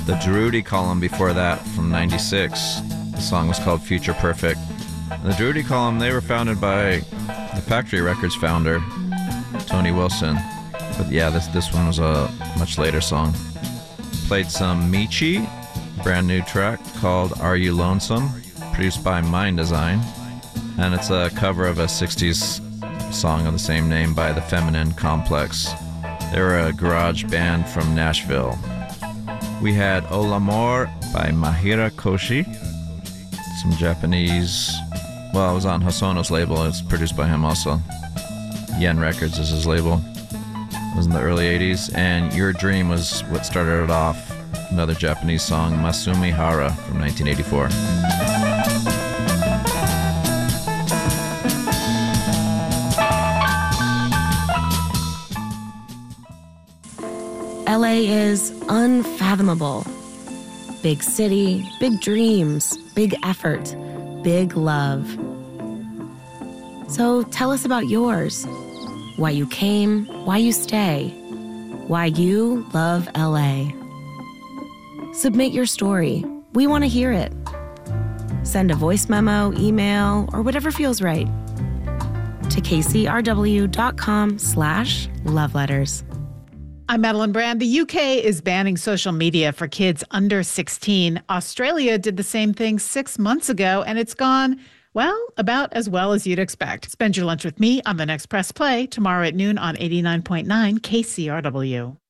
The Drudy column before that from 96. The song was called Future Perfect. And the Drudy column, they were founded by the Factory Records founder, Tony Wilson. But yeah, this one was a much later song. Played some Michi, brand new track called Are You Lonesome, produced by Mind Design. And it's a cover of a 60s song of the same name by the Feminine Complex. They were a garage band from Nashville. We had Olamor by Mahira Koshi, some Japanese. Well, it was on Hosono's label. It's produced by him also. Yen Records is his label. It was in the early 80s. And Your Dream was what started it off. Another Japanese song, Masumi Hara from 1984. LA is unfathomable. Big city, big dreams, big effort, big love. So tell us about yours. Why you came, why you stay, why you love LA. Submit your story. We want to hear it. Send a voice memo, email, or whatever feels right to kcrw.com/loveletters. I'm Madeline Brand. The UK is banning social media for kids under 16. Australia did the same thing 6 months ago, and it's gone, well, about as well as you'd expect. Spend your lunch with me on the next Press Play tomorrow at noon on 89.9 KCRW.